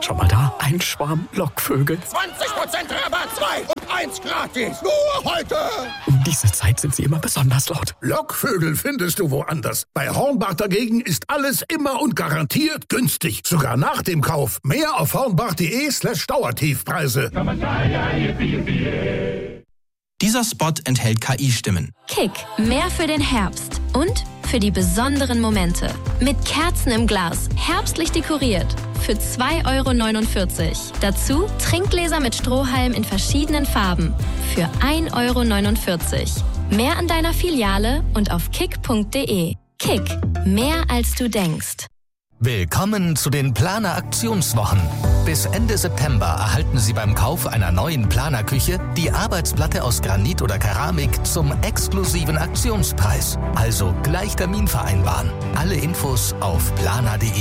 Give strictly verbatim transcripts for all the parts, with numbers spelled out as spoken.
Schon mal da? Ein Schwarm Lockvögel. zwanzig Prozent Rabatt, zwei und eins gratis. Nur heute. Um diese Zeit sind sie immer besonders laut. Lockvögel findest du woanders. Bei Hornbach dagegen ist alles immer und garantiert günstig. Sogar nach dem Kauf. Mehr auf hornbach.de slash Dauertiefpreise. Dieser Spot enthält K I-Stimmen. Kick, mehr für den Herbst und für die besonderen Momente. Mit Kerzen im Glas, herbstlich dekoriert. Für zwei Euro neunundvierzig. Dazu Trinkgläser mit Strohhalm in verschiedenen Farben. Für ein Euro neunundvierzig. Mehr an deiner Filiale und auf kick punkt de. Kick, mehr als du denkst. Willkommen zu den Planer Aktionswochen. Bis Ende September erhalten Sie beim Kauf einer neuen Planer-Küche die Arbeitsplatte aus Granit oder Keramik zum exklusiven Aktionspreis. Also gleich Termin vereinbaren. Alle Infos auf planer punkt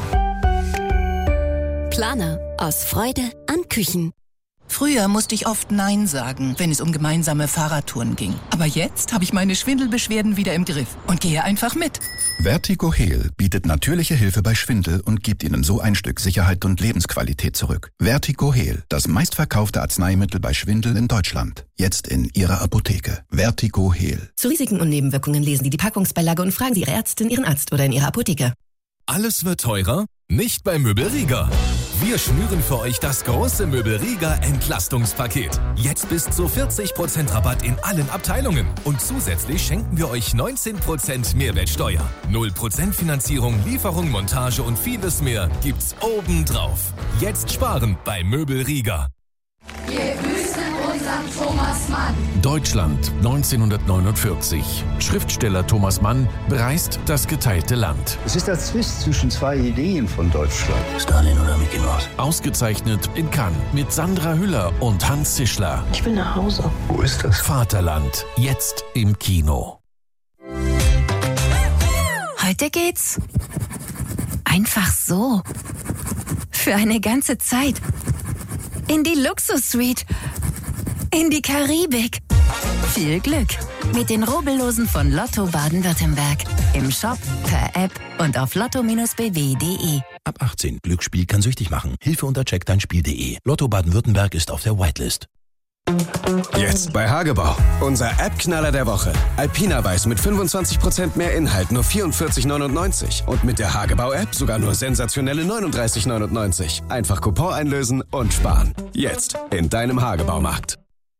de. Planer. Aus Freude an Küchen. Früher musste ich oft Nein sagen, wenn es um gemeinsame Fahrradtouren ging. Aber jetzt habe ich meine Schwindelbeschwerden wieder im Griff und gehe einfach mit. Vertigo Heal bietet natürliche Hilfe bei Schwindel und gibt Ihnen so ein Stück Sicherheit und Lebensqualität zurück. Vertigo Heal, das meistverkaufte Arzneimittel bei Schwindel in Deutschland. Jetzt in Ihrer Apotheke. Vertigo Heal. Zu Risiken und Nebenwirkungen lesen Sie die Packungsbeilage und fragen Sie Ihre Ärztin, Ihren Arzt oder in Ihrer Apotheke. Alles wird teurer? Nicht bei Möbel Rieger. Wir schnüren für euch das große Möbel Rieger Entlastungspaket. Jetzt bis zu vierzig Prozent Rabatt in allen Abteilungen. Und zusätzlich schenken wir euch neunzehn Prozent Mehrwertsteuer. null Prozent Finanzierung, Lieferung, Montage und vieles mehr gibt's obendrauf. Jetzt sparen bei Möbel Rieger. Wir grüßen unseren Thomas Mann. Deutschland neunzehnhundertneunundvierzig. Schriftsteller Thomas Mann bereist das geteilte Land. Es ist der Zwist zwischen zwei Ideen von Deutschland. Stalin oder Mickey Mouse? Ausgezeichnet in Cannes mit Sandra Hüller und Hans Zischler. Ich will nach Hause. Wo ist das? Vaterland. Jetzt im Kino. Heute geht's einfach so. Für eine ganze Zeit. In die Luxus-Suite. In die Karibik. Viel Glück mit den Rubbellosen von Lotto Baden-Württemberg. Im Shop, per App und auf lotto Bindestrich b w punkt de. Ab achtzehn. Glücksspiel kann süchtig machen. Hilfe unter check dein Spiel punkt de. Lotto Baden-Württemberg ist auf der Whitelist. Jetzt bei Hagebau. Unser App-Knaller der Woche. Alpina Weiß mit fünfundzwanzig Prozent mehr Inhalt, nur vierundvierzig neunundneunzig. Und mit der Hagebau-App sogar nur sensationelle neununddreißig neunundneunzig. Einfach Coupon einlösen und sparen. Jetzt in deinem Hagebaumarkt.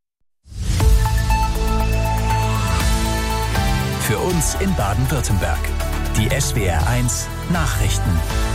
Für uns in Baden-Württemberg. Die S W R eins Nachrichten.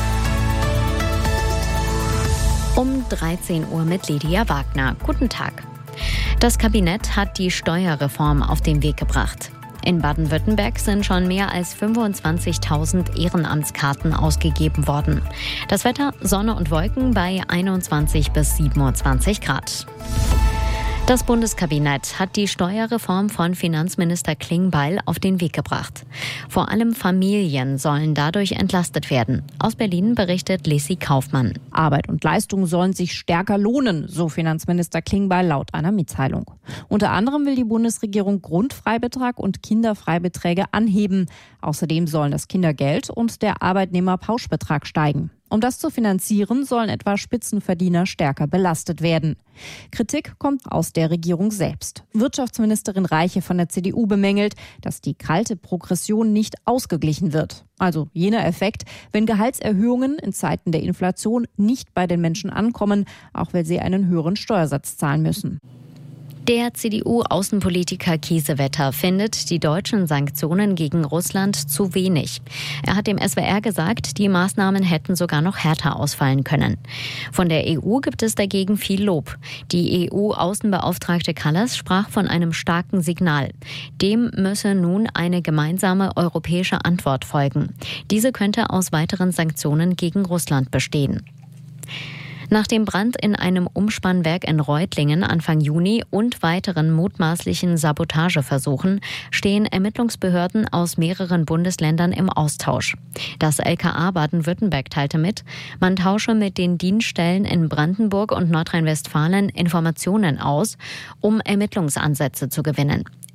Um dreizehn Uhr mit Lydia Wagner. Guten Tag. Das Kabinett hat die Steuerreform auf den Weg gebracht. In Baden-Württemberg sind schon mehr als fünfundzwanzigtausend Ehrenamtskarten ausgegeben worden. Das Wetter, Sonne und Wolken bei einundzwanzig bis siebenundzwanzig Grad. Das Bundeskabinett hat die Steuerreform von Finanzminister Klingbeil auf den Weg gebracht. Vor allem Familien sollen dadurch entlastet werden. Aus Berlin berichtet Lissy Kaufmann. Arbeit und Leistung sollen sich stärker lohnen, so Finanzminister Klingbeil laut einer Mitteilung. Unter anderem will die Bundesregierung Grundfreibetrag und Kinderfreibeträge anheben. Außerdem sollen das Kindergeld und der Arbeitnehmerpauschbetrag steigen. Um das zu finanzieren, sollen etwa Spitzenverdiener stärker belastet werden. Kritik kommt aus der Regierung selbst. Wirtschaftsministerin Reiche von der C D U bemängelt, dass die kalte Progression nicht ausgeglichen wird. Also jener Effekt, wenn Gehaltserhöhungen in Zeiten der Inflation nicht bei den Menschen ankommen, auch weil sie einen höheren Steuersatz zahlen müssen. Der C D U-Außenpolitiker Kiesewetter findet die deutschen Sanktionen gegen Russland zu wenig. Er hat dem S W R gesagt, die Maßnahmen hätten sogar noch härter ausfallen können. Von der E U gibt es dagegen viel Lob. Die E U-Außenbeauftragte Kallas sprach von einem starken Signal. Dem müsse nun eine gemeinsame europäische Antwort folgen. Diese könnte aus weiteren Sanktionen gegen Russland bestehen. Nach dem Brand in einem Umspannwerk in Reutlingen Anfang Juni und weiteren mutmaßlichen Sabotageversuchen stehen Ermittlungsbehörden aus mehreren Bundesländern im Austausch. Das L K A Baden-Württemberg teilte mit, man tausche mit den Dienststellen in Brandenburg und Nordrhein-Westfalen Informationen aus, um Ermittlungsansätze zu gewinnen.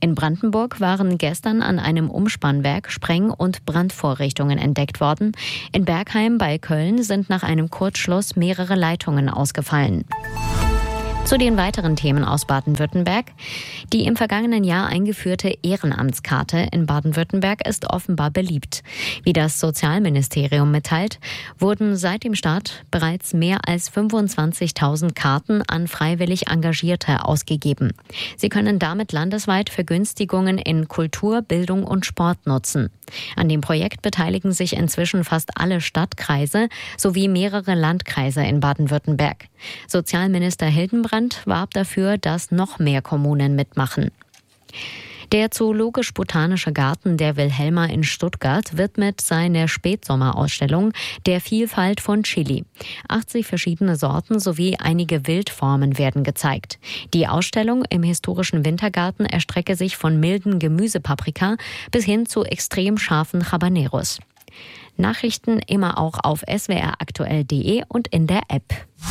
In Brandenburg waren gestern an einem Umspannwerk Spreng- und Brandvorrichtungen entdeckt worden. In Bergheim bei Köln sind nach einem Kurzschluss mehrere Leitungen ausgefallen. Zu den weiteren Themen aus Baden-Württemberg. Die im vergangenen Jahr eingeführte Ehrenamtskarte in Baden-Württemberg ist offenbar beliebt. Wie das Sozialministerium mitteilt, wurden seit dem Start bereits mehr als fünfundzwanzigtausend Karten an freiwillig Engagierte ausgegeben. Sie können damit landesweit Vergünstigungen in Kultur, Bildung und Sport nutzen. An dem Projekt beteiligen sich inzwischen fast alle Stadtkreise sowie mehrere Landkreise in Baden-Württemberg. Sozialminister Hildenbrand warb dafür, dass noch mehr Kommunen mitmachen. Der Zoologisch-Botanische Garten der Wilhelma in Stuttgart widmet seine Spätsommerausstellung der Vielfalt von Chili. achtzig verschiedene Sorten sowie einige Wildformen werden gezeigt. Die Ausstellung im historischen Wintergarten erstrecke sich von milden Gemüsepaprika bis hin zu extrem scharfen Habaneros. Nachrichten immer auch auf s w r aktuell punkt d e und in der App.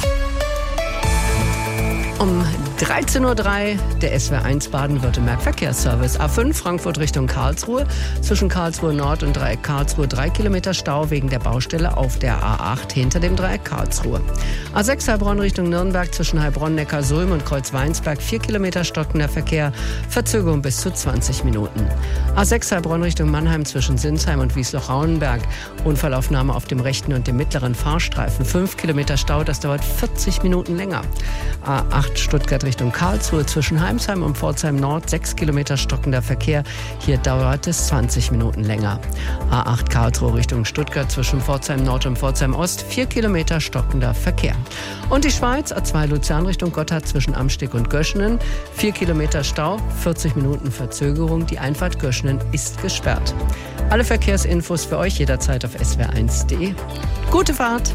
Um dreizehn Uhr drei der S W R eins Baden-Württemberg Verkehrsservice. A fünf Frankfurt Richtung Karlsruhe. Zwischen Karlsruhe Nord und Dreieck Karlsruhe drei Kilometer Stau wegen der Baustelle auf der A acht hinter dem Dreieck Karlsruhe. A sechs Heilbronn Richtung Nürnberg zwischen Heilbronn, Neckarsulm und Kreuzweinsberg vier Kilometer stockender Verkehr. Verzögerung bis zu zwanzig Minuten. A sechs Heilbronn Richtung Mannheim zwischen Sinsheim und Wiesloch-Rauenberg. Unfallaufnahme auf dem rechten und dem mittleren Fahrstreifen. fünf Kilometer Stau, das dauert vierzig Minuten länger. A acht Stuttgart Richtung Karlsruhe zwischen Heimsheim und Pforzheim Nord sechs Kilometer stockender Verkehr. Hier dauert es zwanzig Minuten länger. A acht Karlsruhe Richtung Stuttgart zwischen Pforzheim Nord und Pforzheim Ost vier Kilometer stockender Verkehr. Und die Schweiz A zwei Luzern Richtung Gotthard zwischen Amsteg und Göschenen vier Kilometer Stau, vierzig Minuten Verzögerung. Die Einfahrt Göschenen ist gesperrt. Alle Verkehrsinfos für euch jederzeit auf s w r eins punkt d e. Gute Fahrt!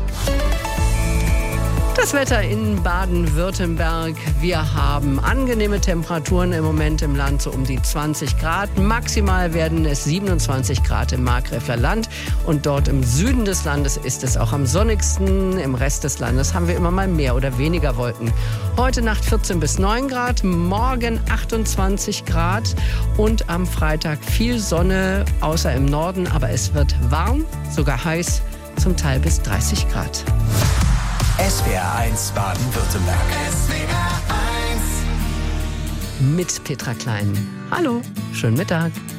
Das Wetter in Baden-Württemberg. Wir haben angenehme Temperaturen im Moment im Land, so um die zwanzig Grad. Maximal werden es siebenundzwanzig Grad im Markgräfler Land. Und dort im Süden des Landes ist es auch am sonnigsten. Im Rest des Landes haben wir immer mal mehr oder weniger Wolken. Heute Nacht vierzehn bis neun Grad, morgen achtundzwanzig Grad und am Freitag viel Sonne, außer im Norden. Aber es wird warm, sogar heiß, zum Teil bis dreißig Grad. S W R eins Baden-Württemberg. S W R eins. Mit Petra Klein. Hallo, schönen Mittag.